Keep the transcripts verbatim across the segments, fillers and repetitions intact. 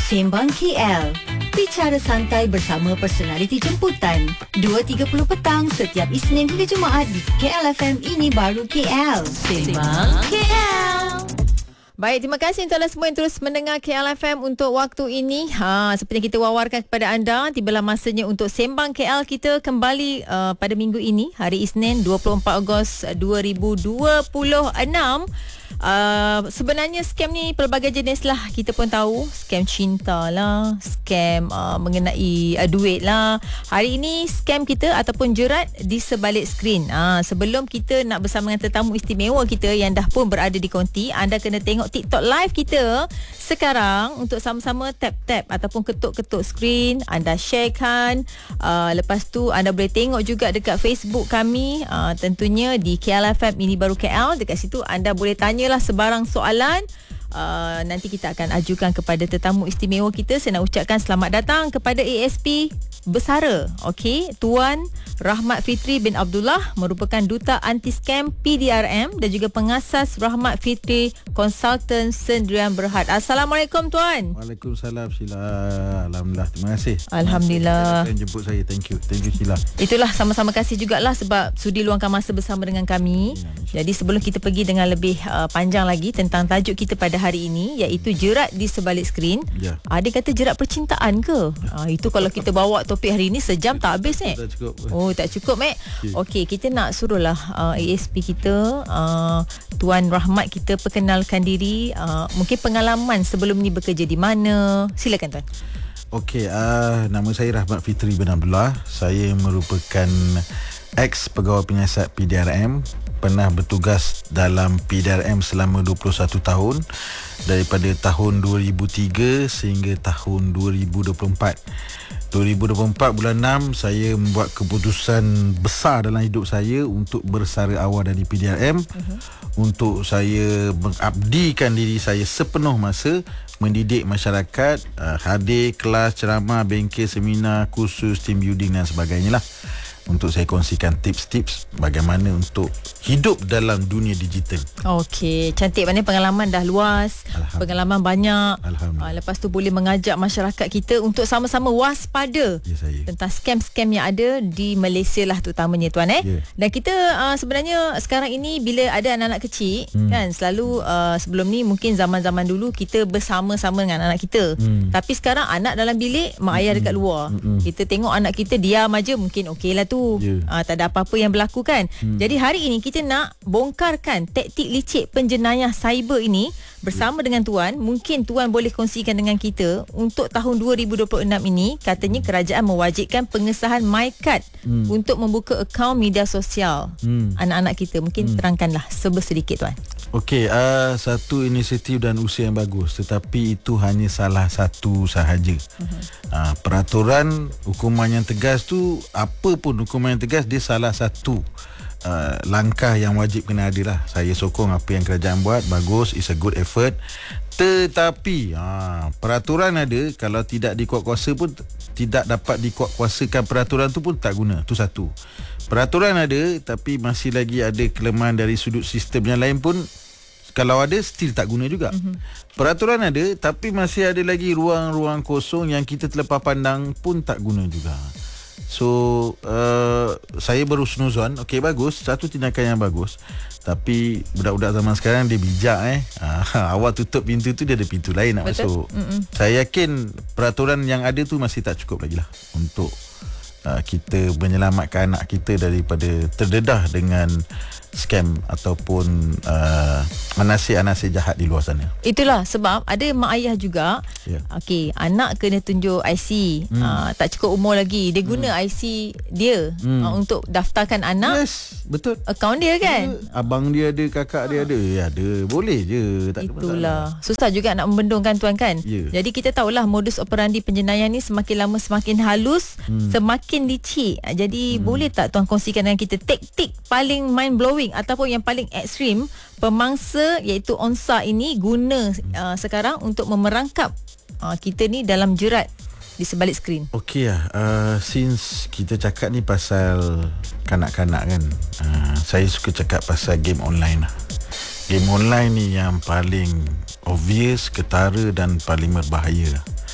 Sembang K L. Bicara santai bersama personaliti jemputan. dua tiga puluh petang setiap Isnin hingga Jumaat di K L F M Ini Baru K L. Sembang K L. Baik, terima kasih untuk anda semua yang terus mendengar K L F M untuk waktu ini. Ha, seperti yang kita wawarkan kepada anda, tibalah masanya untuk Sembang K L kita kembali uh, pada minggu ini, hari Isnin dua puluh empat Ogos dua ribu dua puluh enam. Uh, sebenarnya scam ni pelbagai jenis lah. Kita pun tahu scam cinta lah, scam uh, mengenai uh, duit lah. Hari ini scam kita ataupun jerat di sebalik skrin. uh, Sebelum kita nak bersama dengan tetamu istimewa kita yang dah pun berada di konti, anda kena tengok TikTok live kita sekarang untuk sama-sama tap-tap ataupun ketuk-ketuk skrin. Anda sharekan, uh, lepas tu anda boleh tengok juga dekat Facebook kami, uh, tentunya di K L F M Ini Baru K L. Dekat situ anda boleh tanya lah sebarang soalan. Uh, nanti kita akan ajukan kepada tetamu istimewa kita. Saya nak ucapkan selamat datang kepada A S P Bersara, okey, Tuan Rahmat Fitri bin Abdullah, merupakan Duta Anti-Scam P D R M dan juga pengasas Rahmat Fitri Consultant Sendirian Berhad. Assalamualaikum Tuan. Waalaikumsalam Sheila. Alhamdulillah, terima kasih. Alhamdulillah. Terima kasih jemput saya. Thank you. Thank you Sheila. Itulah, sama-sama kasih jugalah sebab sudi luangkan masa bersama dengan kami. Ya, jadi sebelum kita pergi dengan lebih uh, panjang lagi tentang tajuk kita pada hari ini, iaitu jerat di sebalik skrin. Ya. Ada kata jerat percintaan ke? Ya. Uh, itu kalau kita bawa topik hari ini sejam tak habis eh. Tak cukup. Oh, tak cukup eh. Okay. Okey, kita nak suruhlah uh, A S P kita, uh, Tuan Rahmat kita perkenalkan diri, uh, mungkin pengalaman sebelum ni bekerja di mana. Silakan Tuan. Okey, uh, nama saya Rahmat Fitri bin Abdullah. Saya merupakan ex pegawai penyiasat P D R M. Pernah bertugas dalam P D R M selama dua puluh satu tahun, daripada tahun dua ribu tiga sehingga tahun dua ribu dua puluh empat. dua ribu dua puluh empat bulan enam saya membuat keputusan besar dalam hidup saya untuk bersara awal dari P D R M, uh-huh. untuk saya mengabdikan diri saya sepenuh masa mendidik masyarakat, uh, hadir kelas, ceramah, bengkel, seminar, kursus, team building dan sebagainya lah, untuk saya kongsikan tips-tips bagaimana untuk hidup dalam dunia digital. Okey, cantik. Maknanya pengalaman dah luas, pengalaman banyak. Uh, lepas tu boleh mengajak masyarakat kita untuk sama-sama waspada ya, saya. tentang scam-scam yang ada di Malaysia lah terutamanya Tuan eh. Ya. Dan kita uh, sebenarnya sekarang ini bila ada anak-anak kecil, hmm. kan, selalu uh, sebelum ni mungkin zaman-zaman dulu kita bersama-sama dengan anak kita. Hmm. Tapi sekarang anak dalam bilik, mak ayah dekat luar. Hmm. Kita tengok anak kita diam aja, mungkin okey lah tu. Yeah. Uh, tak ada apa-apa yang berlaku kan. Hmm. Jadi hari ini kita nak bongkarkan taktik licik penjenayah cyber ini bersama yeah. dengan Tuan. Mungkin Tuan boleh kongsikan dengan kita untuk tahun dua ribu dua puluh enam ini, katanya kerajaan mewajibkan pengesahan MyKad hmm. untuk membuka akaun media sosial hmm. anak-anak kita. Mungkin hmm. terangkanlah sebersedikit Tuan. Okey, uh, satu inisiatif dan usaha yang bagus, tetapi itu hanya salah satu sahaja. Uh-huh. Uh, peraturan hukuman yang tegas tu, apa pun hukuman yang tegas, dia salah satu uh, langkah yang wajib kena ada lah. Saya sokong apa yang kerajaan buat, bagus, it's a good effort. Tetapi uh, peraturan ada, kalau tidak dikuatkuasa pun tidak dapat dikuatkuasakan peraturan tu pun tak guna. Tu satu. Peraturan ada tapi masih lagi ada kelemahan dari sudut sistem yang lain pun, kalau ada still tak guna juga. Mm-hmm. Peraturan ada tapi masih ada lagi ruang-ruang kosong yang kita terlepas pandang pun tak guna juga. So uh, saya berhusnuzon, okey, bagus, satu tindakan yang bagus. Tapi budak-budak zaman sekarang dia bijak eh. Uh, awak tutup pintu tu, dia ada pintu lain nak Betul. masuk. Mm-mm. Saya yakin peraturan yang ada tu masih tak cukup lagi lah untuk uh, kita menyelamatkan anak kita daripada terdedah dengan scam ataupun uh, anasir-anasir jahat di luar sana. Itulah sebab ada mak ayah juga, yeah. okey, anak kena tunjuk I C, hmm. uh, tak cukup umur lagi, dia guna hmm. I C dia hmm. uh, untuk daftarkan anak. Yes, betul. Akaun dia kan. Yeah. Abang dia ada, kakak dia ada, ya ada, boleh je, tak ada masalah. Itulah. Susah juga nak membendungkan Tuan kan. Yeah. Jadi kita tahulah modus operandi penjenayah ni semakin lama semakin halus, hmm. semakin licik. Jadi hmm. boleh tak Tuan kongsikan dengan kita taktik paling mind blowing ataupun yang paling ekstrim pemangsa iaitu Onsa ini guna uh, sekarang untuk memerangkap uh, kita ni dalam jerat di sebalik skrin? Okey lah, uh, since kita cakap ni pasal kanak-kanak kan, uh, saya suka cakap pasal game online lah. Game online ni yang paling obvious, ketara dan paling berbahaya.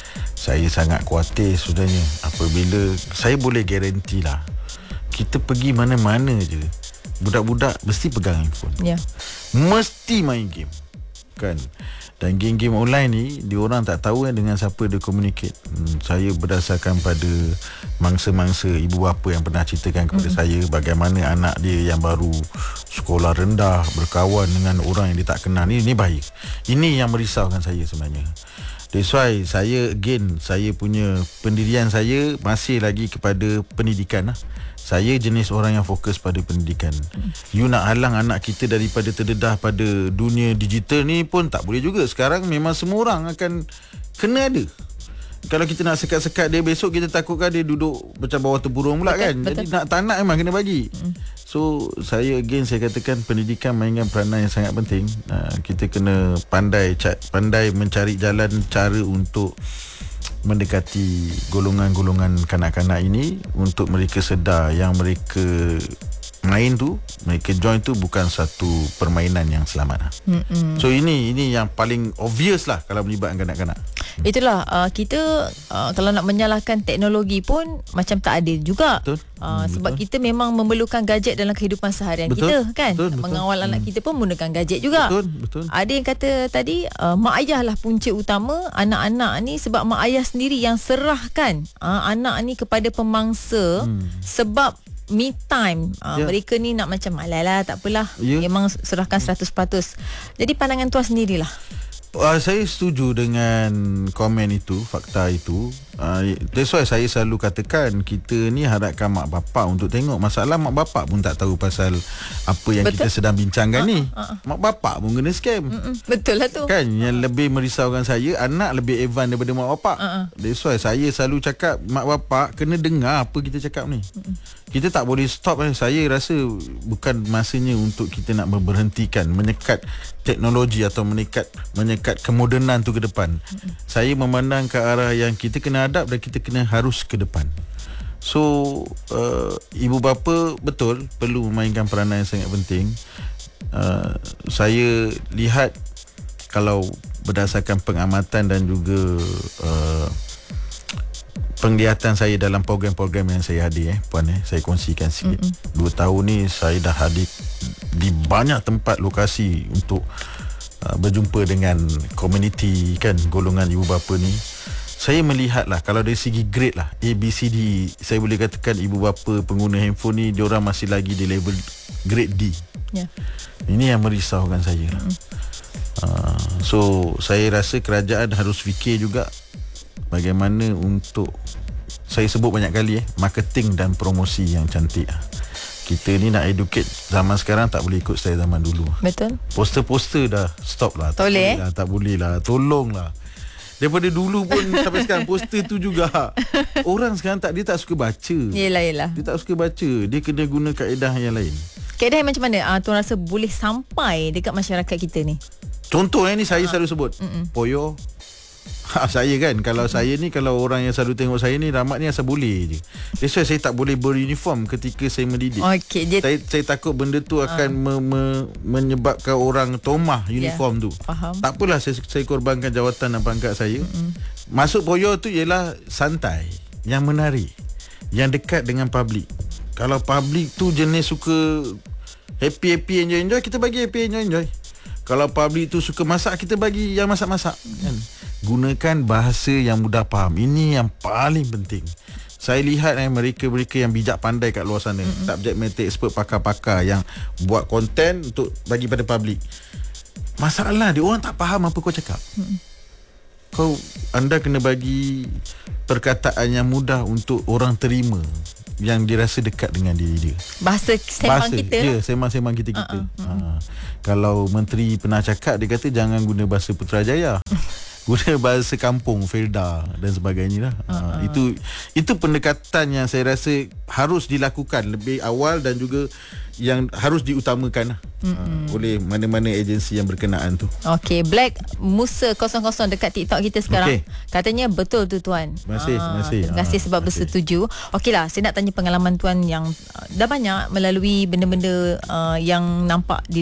saya sangat khawatir sebenarnya apabila saya boleh garanti lah, kita pergi mana-mana je, budak-budak mesti pegang handphone. Ya. Mesti main game. Kan? Dan game-game online ni diorang tak tahu kan dengan siapa dia communicate. hmm, Saya berdasarkan pada mangsa-mangsa ibu bapa yang pernah ceritakan kepada mm. saya bagaimana anak dia yang baru sekolah rendah berkawan dengan orang yang dia tak kenal. Ni, ni bahaya. Ini yang merisaukan saya sebenarnya. That's why saya again, saya punya pendirian saya masih lagi kepada pendidikan lah. Saya jenis orang yang fokus pada pendidikan. You nak halang anak kita daripada terdedah pada dunia digital ni pun tak boleh juga. Sekarang memang semua orang akan kena ada. Kalau kita nak sekat-sekat dia, besok kita takutkan dia duduk macam bawah tempurung pula, betul, kan. Betul. Jadi nak tak nak memang kena bagi. So saya again saya katakan pendidikan mainkan peranan yang sangat penting. uh, Kita kena pandai Pandai mencari jalan cara untuk mendekati golongan-golongan kanak-kanak ini, untuk mereka sedar yang mereka main tu, mereka join tu bukan satu permainan yang selamat. Mm-mm. So ini ini yang paling obvious lah kalau melibatkan kanak-kanak. Itulah uh, kita uh, kalau nak menyalahkan teknologi pun macam tak adil juga. Betul. Uh, sebab betul. Kita memang memerlukan gadget dalam kehidupan seharian betul. Kita kan. Betul, betul. Mengawal hmm. anak kita pun menggunakan gadget juga. Betul, betul. Ada yang kata tadi uh, mak ayah lah punca utama anak-anak ni, sebab mak ayah sendiri yang serahkan uh, anak ni kepada pemangsa hmm. sebab me time. Uh, yeah. Mereka ni nak macam alalah tak apalah. Yeah. Memang serahkan seratus peratus. Jadi pandangan tuan sendirilah. Uh, saya setuju dengan komen itu, fakta itu. Uh, that's why saya selalu katakan kita ni harapkan mak bapak untuk tengok. Masalah mak bapak pun tak tahu pasal apa yang betul. Kita sedang bincangkan uh, ni. Uh, uh. Mak bapak pun kena scam. Mm-mm. Betul lah tu. Kan yang lebih merisaukan saya, anak lebih advance daripada mak bapak. Uh, uh. That's why saya selalu cakap mak bapak kena dengar apa kita cakap ni. Mm-mm. Kita tak boleh stop. Saya rasa bukan masanya untuk kita nak berhentikan menyekat teknologi atau menyekat menyekat kemodenan tu ke depan. Mm-hmm. Saya memandang ke arah yang kita kena hadap dan kita kena harus ke depan. So uh, ibu bapa betul perlu memainkan peranan yang sangat penting. Uh, saya lihat kalau berdasarkan pengamatan dan juga uh, penglihatan saya dalam program-program yang saya hadir, eh, Puan, eh, saya kongsikan sikit. Mm-mm. Dua tahun ni saya dah hadir di banyak tempat lokasi untuk uh, berjumpa dengan komuniti, kan, golongan ibu bapa ni. Saya melihatlah kalau dari segi grade lah, A, B, C, D, saya boleh katakan ibu bapa pengguna handphone ni diorang masih lagi di level grade D. Yeah. Ini yang merisaukan saya. Mm-hmm. uh, So saya rasa kerajaan harus fikir juga bagaimana untuk, saya sebut banyak kali, eh, marketing dan promosi yang cantik. Kita ni nak educate zaman sekarang tak boleh ikut style zaman dulu. Betul. Poster-poster dah stop lah. Tak boleh, lah, tak boleh lah. Tolonglah. Daripada dulu pun sampai sekarang poster tu juga. Orang sekarang tak, dia tak suka baca. Yelah, yelah. Dia tak suka baca. Dia kena guna kaedah yang lain. Kaedah yang macam mana? Ah, tuan rasa boleh sampai dekat masyarakat kita ni? Contoh eh, ni saya uh, selalu sebut. Mm-mm. Poyo. Ha, saya kan, kalau saya ni, kalau orang yang selalu tengok saya ni, Rahmat ni asal boleh je. That's why saya tak boleh beruniform ketika saya mendidik. Okay, dia... saya, saya takut benda tu akan uh. me, me, menyebabkan orang tomah uniform yeah. tu. Faham. Tak apalah, saya, saya korbankan jawatan dan pangkat saya. Mm-mm. Masuk Poyo tu ialah santai, yang menarik, yang dekat dengan public. Kalau public tu jenis suka happy-happy, enjoy-enjoy, kita bagi happy, enjoy-enjoy. Kalau public tu suka masak, kita bagi yang masak-masak, kan? Gunakan bahasa yang mudah faham. Ini yang paling penting. Saya lihat eh, mereka-mereka yang bijak pandai kat luar sana, mm-hmm. subject matter expert, pakar-pakar yang buat konten untuk bagi pada public. Masalah dia orang tak faham apa kau cakap. Mm-hmm. Kau, anda kena bagi perkataan yang mudah untuk orang terima, yang dirasa dekat dengan diri dia. Bahasa sembang bahasa, kita. Ya, sembang-sembang kita-kita. Uh-uh. Ha. Kalau menteri pernah cakap, dia kata jangan guna bahasa Putrajaya. Guna bahasa kampung, Felda dan sebagainya lah. Uh-huh. Ha, itu itu pendekatan yang saya rasa harus dilakukan lebih awal dan juga yang harus diutamakan lah, mm-hmm. uh, oleh mana-mana agensi yang berkenaan tu. Okey, Black Musa kosong kosong dekat TikTok kita sekarang. Okay. Katanya betul tu tuan. Terima kasih, terima kasih. Terima kasih sebab terima bersetuju. Okeylah, saya nak tanya pengalaman tuan yang uh, dah banyak melalui benda-benda uh, yang nampak di